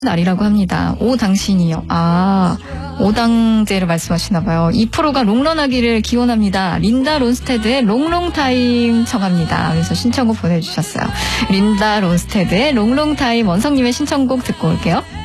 날이라고 합니다. 오당신이요. 아, 오당제를 말씀하시나 봐요. 이 프로가 롱런하기를 기원합니다. 린다 론스테드의 롱롱타임 청합니다. 그래서 신청곡 보내주셨어요. 린다 론스테드의 롱롱타임 원성님의 신청곡 듣고 올게요.